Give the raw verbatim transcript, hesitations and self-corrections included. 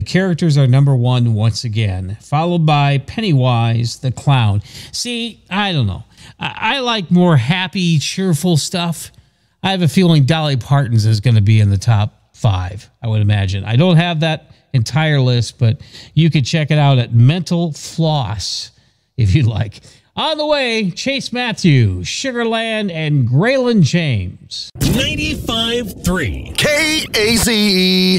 The characters are number one once again, followed by Pennywise the Clown. See, I don't know. I, I like more happy, cheerful stuff. I have a feeling Dolly Parton's is going to be in the top five, I would imagine. I don't have that entire list, but you could check it out at Mental Floss if you like. On the way, Chase Matthews, Sugarland, and Graylin James. ninety-five point three K A Z E.